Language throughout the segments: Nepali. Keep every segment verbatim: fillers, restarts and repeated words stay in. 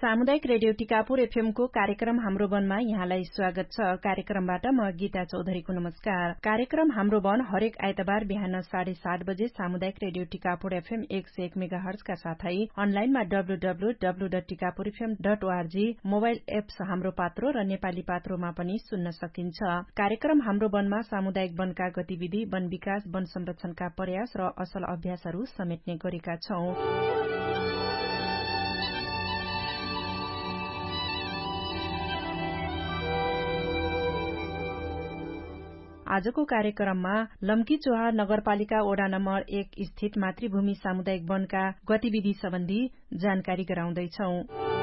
सामुदायिक रेडियो टिकापुर एफएम को कार्यक्रम हाम्रो वनमा यहाँलाई स्वागत छ। कार्यक्रमबाट म गीता चौधरीको नमस्कार। कार्यक्रम हाम्रो वन हरेक आइतबार बिहान साढे सात बजे सामुदायिक रेडियो टिकापुर एफएम एक सय एक मेगा हर्जका साथै अनलाइनमा W W W dot Tikapur FM dot ORG mobile apps हाम्रो पात्रो र नेपाली पात्रोमा पनि सुन्न सकिन्छ। कार्यक्रम हाम्रो वनमा सामुदायिक वनका गतिविधि, वन विकास, वन संरक्षणका प्रयास र असल अभ्यासहरू समेट्ने गरेका छौं। आजको कार्यक्रममा लम्कीचोहा नगरपालिका वडा नम्बर एक स्थित मातृभूमि सामुदायिक वनका गतिविधि सम्बन्धी जानकारी गराउँदैछौं।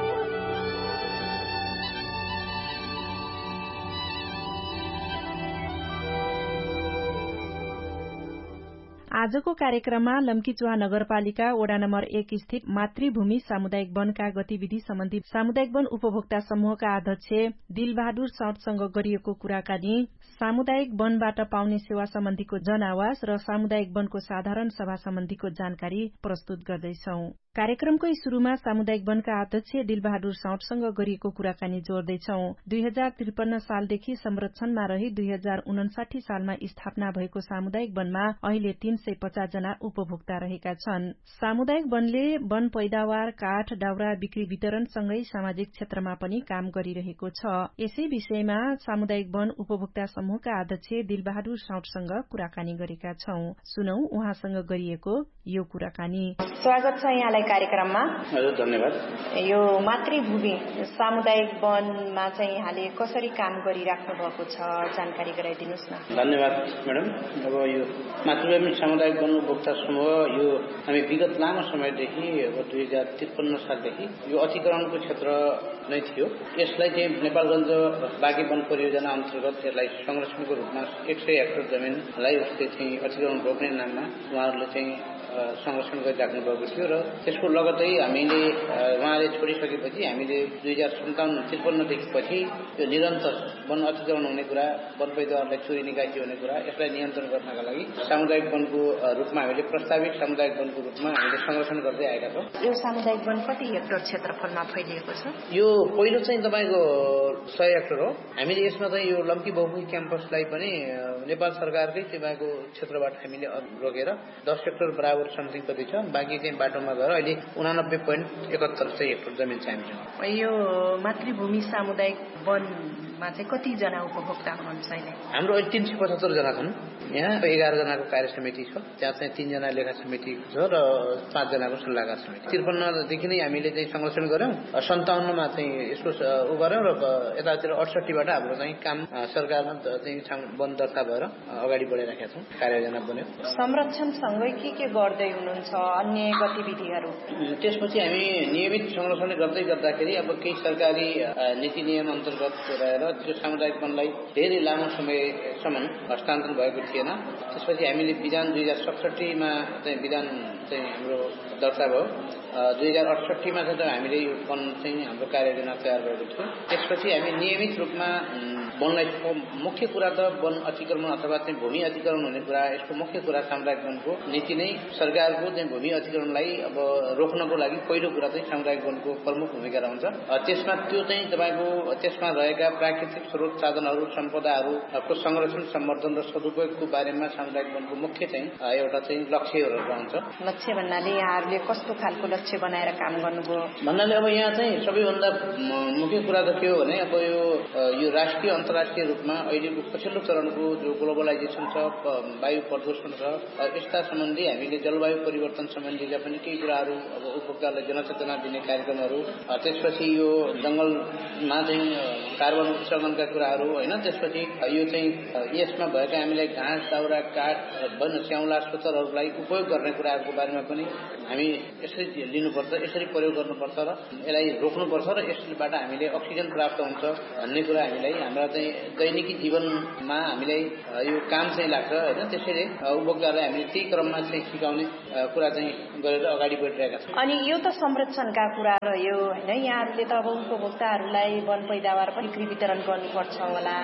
आजको कार्यक्रममा लम्कीचोहा नगरपालिका वडा नम्बर एक स्थित मातृभूमि सामुदायिक वनका गतिविधि सम्बन्धी सामुदायिक वन उपभोक्ता समूहका अध्यक्ष दिलबहादुर साउदसँग गरिएको कुराकानी, सामुदायिक वनबाट पाउने सेवा सम्बन्धीको जनावास र सामुदायिक वनको साधारण सभा सम्बन्धीको जानकारी प्रस्तुत गर्दैछौं। कार्यक्रमकै शुरूमा सामुदायिक वनका अध्यक्ष दिलबहादुर साउदसँग गरिएको कुराकानी जोड्दैछौं। दुई हजार त्रिपन्न सालदेखि संरक्षणमा रही दुई हजार उनासाठी सालमा स्थापना भएको सामुदायिक वनमा अहिले तीन सय पचास जना उपभोक्ता रहेका छन्। सामुदायिक वनले वन पैदावार, काठ, दाउरा बिक्री वितरणसँगै सामाजिक क्षेत्रमा पनि काम गरिरहेको छ। यसै विषयमा सामुदायिक वन उपभोक्ता समूहका अध्यक्ष दिलबहादुर साउदसँग कुराकानी गरेका छौं। सुनौ उहाँसँग गरिएको यो कुराकानी। स्वागत छ यहाँलाई कार्यक्रममा। हजुर, धन्यवाद। यो मातृभूमि सामुदायिक वनमा चाहिँ यहाँले कसरी काम गरिराख्नु भएको छ, जानकारी गराइदिनुस् न। धन्यवाद म्याडम। अब यो मातृभूमि सामुदायिक वन उपभोक्ता समूह यो हामी विगत लामो समयदेखि अब दुई हजार त्रिपन्न सालदेखि यो अतिक्रमणको क्षेत्र नै थियो। यसलाई चाहिँ नेपालगञ्ज बाँकी वन परियोजना अन्तर्गत यसलाई संरक्षणको रूपमा एक सय हेक्टर जमिनलाई उसले चाहिँ अतिक्रमण रोक्ने नाममा उहाँहरूले चाहिँ संरक्षण गरिराख्नु भएको थियो र त्यसको लगतै हामीले उहाँले छोडिसकेपछि हामीले दुई हजार सन्ताउन्न त्रिपन्नदेखि पछि यो निरन्तर वन अतिक्रमण हुने कुरा, वन पैदावारलाई चोरी निकासी हुने कुरा, यसलाई नियन्त्रण गर्नका लागि सामुदायिक वनको रूपमा हामीले प्रस्तावित सामुदायिक वनको रूपमा हामीले संरक्षण गर्दै आएका छौँ। यो सामुदायिक वन कति हेक्टर क्षेत्रफलमा फैलिएको छ? यो पहिलो चाहिँ तपाईँको सय हेक्टर हो। हामीले यसमा चाहिँ यो लम्की बहुमुखी क्याम्पसलाई पनि नेपाल सरकारकै तपाईँको क्षेत्रबाट हामीले रोकेर दस हेक्टर बराबर समथिङ कति छ, बाँकी चाहिँ बाटोमा गएर अहिले उनानब्बे पोइन्ट एकहत्तर चाहिँ हेक्टर जमिन छ हामीसँग। यो मातृभूमि सामुदायिक वनमा चाहिँ कतिजना उपभोक्ता हुनुहुन्छ अहिले? हाम्रो अहिले तीन सय पचहत्तर जना छन्। यहाँ एघार जनाको कार्य समिति छ, त्यहाँ चाहिँ तीनजना लेखा समिति छ र पाँचजनाको सल्लाहकार समिति। त्रिपन्नदेखि नै हामीले चाहिँ संरक्षण गऱ्यौँ, सन्ताउन्नमा चाहिँ यसको उ गऱ्यौँ र यतातिर अडसठीबाट हाम्रो चाहिँ काम सरकारमा चाहिँ वन दर्ता भएर अगाडि बढाइराखेका छौँ, कार्ययोजना बन्यो। संरक्षणसँगै के के गर्दै हुनुहुन्छ, अन्य गतिविधिहरू? त्यसपछि हामी नियमित संरक्षण गर्दै गर्दाखेरि अब केही सरकारी नीति नियम अन्तर्गत रहेर त्यो सामुदायिक वनलाई धेरै लामो समयसम्म हस्तान्तरण भएको थिएन। त्यसपछि हामीले विधान दुई हजार सडसठीमा चाहिँ विधान चाहिँ हाम्रो दर्ता भयो। दुई हजार अडसठीमा चाहिँ हामीले यो वन चाहिँ हाम्रो कार्ययोजना तयार गरेको थियो। त्यसपछि हामी नियमित रूपमा वनलाई मुख्य कुरा त वन अतिक्रमण अथवा चाहिँ भूमि अतिक्रमण हुने कुरा, यसको मुख्य कुरा सामुदायिक वनको नीति नै सरकारको चाहिँ भूमि अतिक्रमणलाई अब रोक्नको लागि पहिलो कुरा चाहिँ सामुदायिक वनको प्रमुख भूमिका रहन्छ। त्यसमा त्यो चाहिँ तपाईँको त्यसमा रहेका प्राकृतिक स्रोत साधनहरू, सम्पदाहरूको संरक्षण, सम्वर्धन र सदुपयोगको बारेमा सामुदायिक वनको मुख्य चाहिँ एउटा चाहिँ लक्ष्यहरू रहन्छ। लक्ष्य भन्नाले यहाँहरूले कस्तो खालको लक्ष्य बनाएर काम गर्नुभयो? भन्नाले अब यहाँ चाहिँ सबैभन्दा मुख्य कुरा त के हो भने अब यो यो राष्ट्रिय अन्तर्राष्ट्रिय रूपमा अहिलेको पछिल्लो चरणको जो ग्लोबलाइजेसन छ, वायु प्रदूषण छ, यस्ता सम्बन्धी हामीले जलवायु परिवर्तन सम्बन्धीका पनि केही कुराहरू अब उपभोक्तालाई जनचेतना दिने कार्यक्रमहरू, त्यसपछि यो जङ्गलमा चाहिँ कार्बन उत्सर्जनका कुराहरू होइन, त्यसपछि यो चाहिँ यसमा भएका हामीलाई घाँस, दाउरा, काठ, वन स्याउला स्रोतहरूलाई उपयोग गर्ने कुराहरूको बारेमा पनि हामी यसरी लिनुपर्छ, यसरी प्रयोग गर्नुपर्छ र यसलाई रोक्नुपर्छ र यसबाट हामीले अक्सिजन प्राप्त हुन्छ भन्ने कुरा हामीलाई हाम्रा चाहिँ दैनिकी जीवनमा हामीलाई यो काम चाहिँ लाग्छ होइन। त्यसैले उपभोक्तालाई हामीले त्यही क्रममा चाहिँ सिकाउने कुरा चाहिँ गरेर अगाडि बढिरहेका छौँ। अनि यो त संरक्षणका कुरा रह्यो होइन, यहाँहरूले त अब उपभोक्ताहरूलाई वन पैदावार बिक्री वितरण गर्नुपर्छ होला,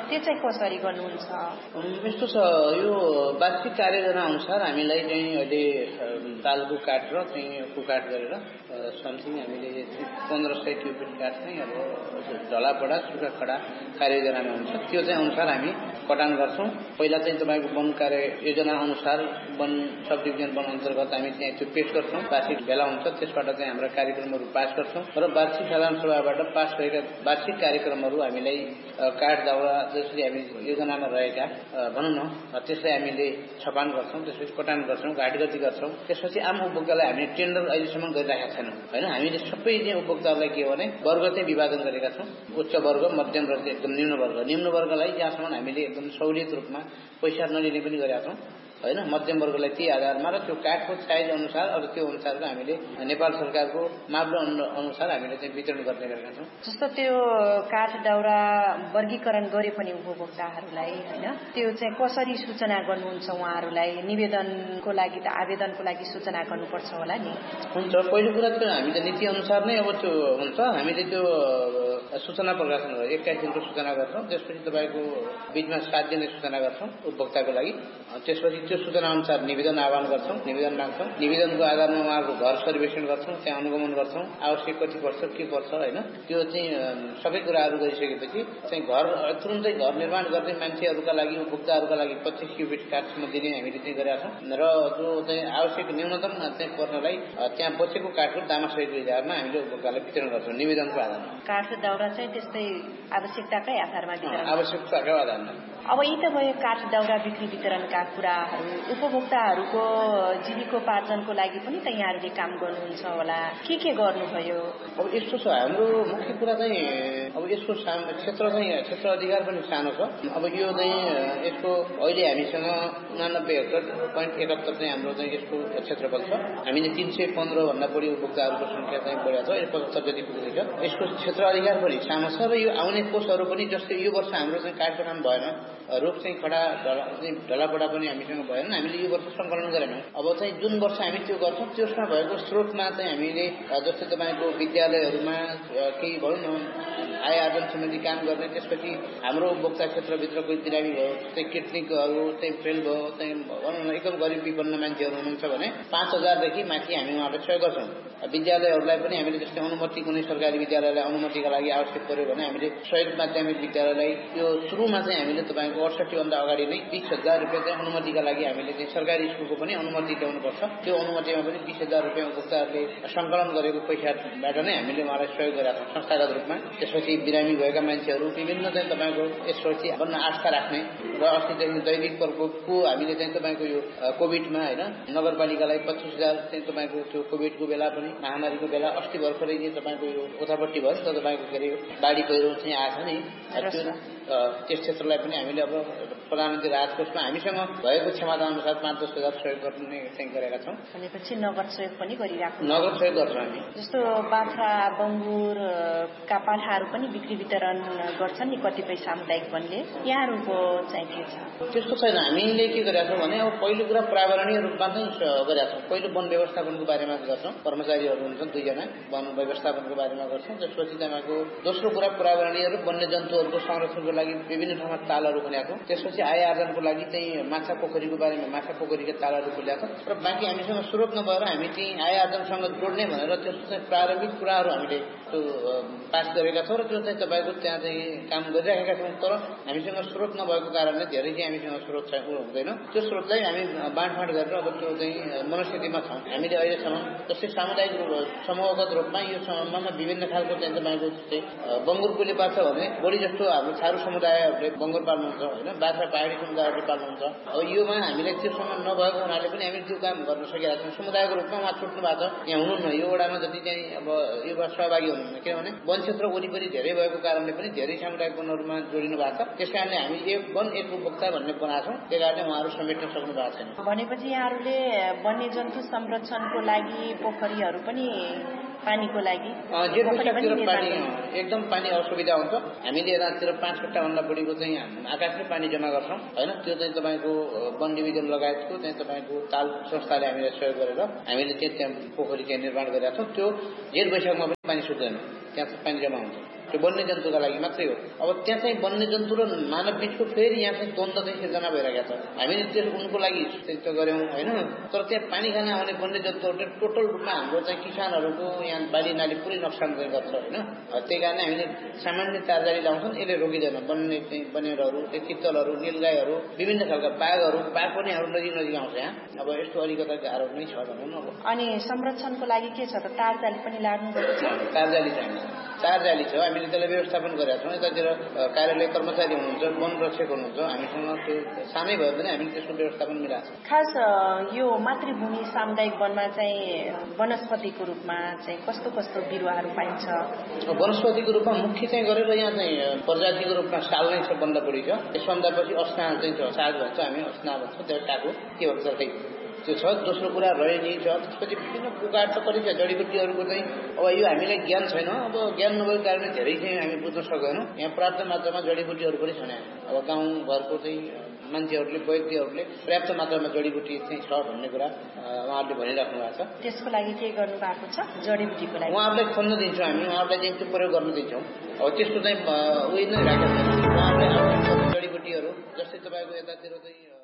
त्यो चाहिँ कसरी गर्नुहुन्छ? यस्तो छ, यो वार्षिक कार्ययोजना अनुसार हामीलाई चाहिँ अहिले तालको काठ र चाहिँ कुकाठ गरेर समथिङ हामीले पन्ध्र सय क्युबिक काठ चाहिँ अब ढलापडा सुक्खा खडा कार्ययोजनामा हुन्छ। त्यो चाहिँ अनुसार हामी कटान गर्छौँ। पहिला चाहिँ तपाईँको वन कार्य योजना अनुसार वन सब डिभिजन वन अन्तर्गत हामी चाहिँ त्यो पेश गर्छौँ। वार्षिक भेला हुन्छ, त्यसबाट चाहिँ हाम्रा कार्यक्रमहरू पास गर्छौँ र वार्षिक साधारण सभाबाट पास भएका वार्षिक कार्यक्रमहरू हामीलाई काठ दाउरा जसरी हामी योजनामा रहेका भनौँ न त्यसलाई हामीले छपान गर्छौँ, त्यसपछि कटान गर्छौँ, घाटगति गर्छौँ। त्यसपछि आम उपभोक्तालाई हामीले टेन्डर अहिलेसम्म गरिरहेका छैनौँ होइन। हामीले सबै चाहिँ उपभोक्ताहरूलाई के हो भने वर्ग चाहिँ विभाजन गरेका छौँ। उच्च वर्ग, मध्यम र एकदम निम्न वर्ग। निम्न वर्गलाई जहाँसम्म हामीले एकदम सहुलियत रूपमा पैसा नलिने पनि गरेका छौँ होइन। मध्यम वर्गलाई त्यही आधारमा र त्यो काठको साइज अनुसार अरू त्यो अनुसारको हामीले नेपाल सरकारको मापदण्ड अनुसार हामीले चाहिँ वितरण गर्ने गरेका छौँ। जस्तो त्यो काठ दाउरा वर्गीकरण गरे पनि उपभोक्ताहरूलाई होइन, त्यो चाहिँ कसरी सूचना गर्नुहुन्छ उहाँहरूलाई? निवेदनको लागि त आवेदनको लागि सूचना गर्नुपर्छ होला नि? हुन्छ, पहिलो कुरा त हामीले नीति अनुसार नै अब त्यो हुन्छ। हामीले त्यो सूचना प्रकाशन गरेर एक्काइस दिनको सूचना गर्छौँ। त्यसपछि तपाईँको बिचमा सात दिने सूचना गर्छौँ उपभोक्ताको लागि। त्यसपछि त्यो सूचना अनुसार निवेदन आह्वान गर्छौँ, निवेदन माग्छौँ। निवेदनको आधारमा उहाँहरूको घर सर्वेक्षण गर्छौँ, त्यहाँ अनुगमन गर्छौँ। आवश्यक कति पर्छ के पर्छ होइन, त्यो चाहिँ सबै कुराहरू गरिसकेपछि चाहिँ घर तुरुन्तै घर निर्माण गर्ने मान्छेहरूका लागि उपभोक्ताहरूका लागि पच्चिस क्युबिक काठसम्म दिने हामीले चाहिँ गरेका छौँ र जो चाहिँ आवश्यक न्यूनतम चाहिँ पर्नलाई त्यहाँ बचेको काठको दामासहीको आधारमा हामीले उपभोक्तालाई वितरण गर्छौँ निवेदनको आधारमा। काठ दाउरा चाहिँ त्यस्तै आवश्यकताकै आधारमा वितरण आवश्यकताकै आधारमा। अब यी त भयो काठ दाउरा बिक्री वितरणका कुराहरू। उपभोक्ताहरूको जीविकोपार्जनको लागि पनि त यहाँहरूले काम गर्नुहुन्छ होला, के के गर्नुभयो? अब यस्तो छ, हाम्रो मुख्य कुरा चाहिँ अब यसको क्षेत्र चाहिँ क्षेत्र अधिकार पनि सानो छ। अब यो चाहिँ यसको अहिले हामीसँग उनानब्बे हेक्टर पोइन्ट एकहत्तर चाहिँ हाम्रो चाहिँ यसको क्षेत्रफल छ। हामीले तिन सय पन्ध्रभन्दा बढी उपभोक्ताहरूको सङ्ख्या चाहिँ बढेको छ, पचहत्तर जति पुगेको छ। यसको क्षेत्र अधिकार पनि सानो छ र यो आउने कोषहरू पनि जस्तै यो वर्ष हाम्रो चाहिँ काठको काम भएन, रुख चाहिँ खडा ढलापडा पनि हामीसँग भएन, हामीले यो वर्ष सङ्कलन गरेनौँ। अब चाहिँ जुन वर्ष हामी त्यो गर्छौँ त्यसमा भएको स्रोतमा चाहिँ हामीले जस्तै तपाईँको विद्यालयहरूमा केही भनौँ न आय आर्जन सम्बन्धी काम गर्ने, त्यसपछि हाम्रो उपभोक्ता क्षेत्रभित्र कोही बिरामी भयो, चाहिँ किडनीहरू चाहिँ फेल भयो, चाहिँ भनौँ न एकदम गरिब विपन्न मान्छेहरू हुनुहुन्छ भने पाँच हजारदेखि माथि हामी उहाँलाई सहयोग गर्छौँ। विद्यालयहरूलाई पनि हामीले जस्तै अनुमति कुनै सरकारी विद्यालयलाई अनुमतिका लागि आवश्यक पऱ्यो भने हामीले सहयोग माध्यमिक विद्यालयलाई यो सुरुमा चाहिँ हामीले तपाईँको अडसठी भन्दा अगाडि नै बिस हजार रुपियाँ चाहिँ अनुमतिका लागि हामीले चाहिँ सरकारी स्कुलको पनि अनुमति ल्याउनुपर्छ। त्यो अनुमतिमा पनि बिस हजार रुपियाँ उपभोक्ताहरूले सङ्कलन गरेको पैसाबाट नै हामीले उहाँलाई सहयोग गरेका छौँ संस्थागत रूपमा। त्यसपछि बिरामी भएका मान्छेहरू विभिन्न चाहिँ तपाईँको यसपछि भन्न आस्था राख्ने र अस्ति चाहिँ दैनिक प्रकोपको हामीले चाहिँ तपाईँको यो कोभिडमा होइन नगरपालिकालाई पच्चिस हजार चाहिँ तपाईँको त्यो कोभिडको बेला पनि महामारीको बेला अस्ति भर्खरै तपाईँको यो उठापट्टि भयो नि त तपाईँको के अरे बाढी पहिरो चाहिँ आएको नि, त्यो त्यस क्षेत्रलाई पनि हामीले अब प्रधानमन्त्री राहत कोषमा हामीसँग भएको क्षमता अनुसार पाँच दस हजार सहयोग गर्ने चाहिँ गरेका छौँ। भनेपछि नगद सहयोग पनि गरिराख्नु? नगद सहयोग गर्छौँ हामी। जस्तो बाख्रा बङ्गुरका पाठाहरू पनि बिक्री वितरण गर्छन् नि कतिपय सामुदायिक वनले, यहाँहरूको चाहिँ के छ? त्यस्तो छैन। हामीले के गरेका छौँ भने अब पहिलो कुरा पर्यावरणीय रूपमा चाहिँ गरेका छौँ। पहिलो वन व्यवस्थापनको बारेमा गर्छौँ, कर्मचारीहरू हुन्छन् दुईजना, वन व्यवस्थापनको बारेमा गर्छौँ। त्यसपछि तपाईँको दोस्रो कुरा पर्यावरणीय र वन्य जन्तुहरूको संरक्षणको लागि विभिन्न ठाउँमा तालहरू खोलेका छौँ। त्यसपछि आय आर्जनको लागि चाहिँ माछा पोखरीको बारेमा माछा पोखरीका तालहरू खोलेका छौँ। र बाँकी हामीसँग स्रोत नभएर हामी चाहिँ आय आर्जनसँग जोड्ने भनेर त्यस्तो चाहिँ प्रारम्भिक कुराहरू हामीले त्यो पास गरेका छौँ र त्यो चाहिँ तपाईँको त्यहाँ चाहिँ काम गरिराखेका छौँ। तर हामीसँग स्रोत नभएको कारणले धेरै चाहिँ हामीसँग स्रोत चाहिँ हुँदैन। त्यो स्रोतलाई हामी बाँडफाँड गरेर अब त्यो चाहिँ मनस्थितिमा छौँ हामीले अहिलेसम्म। जस्तै सामुदायिक समूहगत रूपमा यो समूहमा विभिन्न खालको चाहिँ तपाईँको चाहिँ बङ्गुरकुले पाल्छ भने बढी जस्तो हाम्रो थारू समुदायहरूले बङ्गुर पाल्नुहुन्छ होइन, बाख्रा पहाडी समुदायहरूले पाल्नुहुन्छ। अब योमा हामीले त्योसम्म नभएको हुनाले पनि हामीले त्यो काम गर्न सकेका छौँ। समुदायको रूपमा उहाँ छुट्नु भएको छ, यहाँ हुनुहुन्न, यो वडामा जति चाहिँ अब योमा सहभागी हुनुहुन्न, किनभने वन क्षेत्र वरिपरि धेरै भएको कारणले पनि धेरै सामुदायिक वनहरूमा जोडिनु भएको छ। त्यस कारणले हामी एक वन एक उपभोक्ता भन्ने बनाएको छौँ, त्यही कारणले उहाँहरू समेट्न सक्नु भएको छैन। भनेपछि यहाँहरूले वन्यजन्तु संरक्षणको लागि पोखरीहरू पनि पानीको लागि पानी एकदम पानी असुविधा हुन्छ। हामीले यतातिर पाँच कट्टाभन्दा बढीको चाहिँ आकाशमै पानी जम्मा गर्छौँ होइन। त्यो चाहिँ तपाईँको वन डिभिजन लगायतको चाहिँ तपाईँको ताल संस्थाले हामीलाई सहयोग गरेर हामीले चाहिँ त्यहाँ पोखरी चाहिँ निर्माण गरेका छौँ। त्यो जेठ वैशाखमा पनि पानी सुक्दैन, त्यहाँ पानी जम्मा हुन्छ। त्यो वन्यजन्तुका लागि मात्रै हो। अब त्यहाँ चाहिँ वन्यजन्तु र मानव बीचको फेरि यहाँ चाहिँ द्वन्द्व चाहिँ सिर्जना भइरहेको छ। हामीले त्यस उनको लागि त्यो गर्यौँ होइन, तर त्यहाँ पानी खान आउने वन्यजन्तुहरूले टोटल रूपमा हाम्रो चाहिँ किसानहरूको यहाँ बाली नाली पुरै नोक्सान चाहिँ गर्छ होइन। त्यही कारण हामीले सामान्य तारजाली लाउँछौँ, यसले रोकिँदैन। वन्य चाहिँ बनेरहरू, चित्तलहरू, नीलगाईहरू, विभिन्न खालका बाघहरू, बाघ पनि हाम्रो नजिक नजिक आउँछ यहाँ। अब यस्तो अलिकता गाह्रो नै छ भनौँ न। अनि संरक्षणको लागि के छ त, तारजाली पनि लाग्नु भएको छ? तारजाली चाहिन्छ, तारजाली छ, हामीले त्यसलाई व्यवस्थापन गरेका छौँ। यतातिर कार्यालय कर्मचारी हुनुहुन्छ, वन रक्षक हुनुहुन्छ, हामीसँग त्यो सानै भयो भने हामीले त्यसको व्यवस्थापन मिलाएको छ। खास यो मातृभूमि सामुदायिक वनमा चाहिँ वनस्पतिको रूपमा चाहिँ कस्तो कस्तो बिरुवाहरू पाइन्छ? वनस्पतिको रूपमा मुख्य चाहिँ गरेर यहाँ चाहिँ प्रजातिको रूपमा साल नै छ, बन्द बढी छ। यसभन्दा पछि अस्ना चाहिँ छ, साग भन्छ हामी, अस्ना भन्छौँ, त्यो सागो के भन्छ त्यही त्यो छ। दोस्रो कुरा रैनी छ। त्यसपछि विभिन्न प्रकार त पनि छ जडीबुटीहरूको चाहिँ। अब यो हामीलाई ज्ञान छैन, अब ज्ञान नभएको कारणले धेरै चाहिँ हामी बुझ्न सक्दैनौँ। यहाँ पर्याप्त मात्रामा जडीबुटीहरू पनि छन्। अब गाउँ घरको चाहिँ मान्छेहरूले, वैद्यहरूले पर्याप्त मात्रामा जडीबुटी चाहिँ छ भन्ने कुरा उहाँहरूले भनिराख्नु भएको छ। त्यसको लागि के गर्नु भएको छ? जडीबुटीको लागि उहाँहरूलाई खोज्न दिन्छौँ हामी, उहाँहरूलाई चाहिँ त्यो प्रयोग गर्न दिन्छौँ। अब त्यस्तो चाहिँ उयो नै राखेको छैन। उहाँहरूले जडीबुटीहरू जस्तै तपाईँको यतातिर चाहिँ